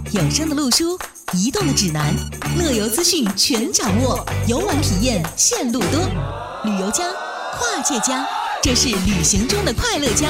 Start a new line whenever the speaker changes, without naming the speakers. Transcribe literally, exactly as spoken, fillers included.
有声的路书，移动的指南，乐游资讯全掌握，游玩体验线路多。旅游家，跨界家，这是旅行中的快乐家。